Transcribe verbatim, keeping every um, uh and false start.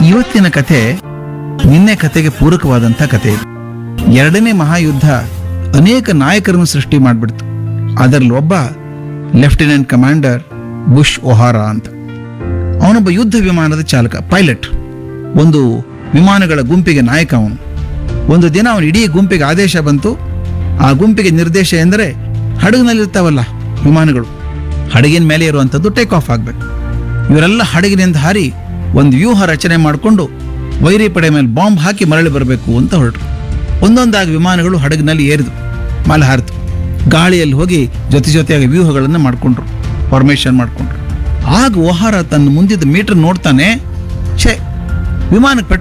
ಇವತ್ತಿನ ಕಥೆ ನಿನ್ನೆ ಕಥೆಗೆ ಪೂರಕವಾದಂಥ ಕಥೆ ಇದು. ಎರಡನೇ ಮಹಾಯುದ್ಧ ಅನೇಕ ನಾಯಕರನ್ನು ಸೃಷ್ಟಿ ಮಾಡಿಬಿಡ್ತು. ಅದರಲ್ಲಿ ಒಬ್ಬ ಲೆಫ್ಟಿನೆಂಟ್ ಕಮಾಂಡರ್ ಬುಷ್ ಒಹಾರಾ ಅಂತ. ಅವನೊಬ್ಬ ಯುದ್ಧ ವಿಮಾನದ ಚಾಲಕ, ಪೈಲಟ್. ಒಂದು ವಿಮಾನಗಳ ಗುಂಪಿಗೆ ನಾಯಕ ಅವನು. ಒಂದು ದಿನ ಅವನು ಇಡೀ ಗುಂಪಿಗೆ ಆದೇಶ ಬಂತು. ಆ ಗುಂಪಿಗೆ ನಿರ್ದೇಶ ಎಂದರೆ ಹಡಗಿನಲ್ಲಿರ್ತಾವಲ್ಲ ವಿಮಾನಗಳು, ಹಡಗಿನ ಮೇಲೆ ಇರುವಂಥದ್ದು ಟೇಕ್ ಆಫ್ ಆಗಬೇಕು. ಇವರೆಲ್ಲ ಹಡಗಿನಿಂದ ಹಾರಿ ಒಂದು ವ್ಯೂಹ ರಚನೆ ಮಾಡಿಕೊಂಡು ವೈರಿ ಪಡೆ ಮೇಲೆ ಬಾಂಬ್ ಹಾಕಿ ಮರಳಿ ಬರಬೇಕು ಅಂತ ಹೊರಟರು. ಒಂದೊಂದಾಗಿ ವಿಮಾನಗಳು ಹಡಗಿನಲ್ಲಿ ಏರಿದು ಮೇಲೆ ಹಾರಿತು. ಗಾಳಿಯಲ್ಲಿ ಹೋಗಿ ಜೊತೆ ಜೊತೆಯಾಗಿ ವ್ಯೂಹಗಳನ್ನು ಮಾಡಿಕೊಂಡ್ರು, ಫಾರ್ಮೇಷನ್ ಮಾಡಿಕೊಂಡ್ರು. ಆಗ ಒಹಾರ ತನ್ನ ಮುಂದಿದ್ದ ಮೀಟರ್ ನೋಡ್ತಾನೆ, ಛೇ, ವಿಮಾನಕ್ಕೆ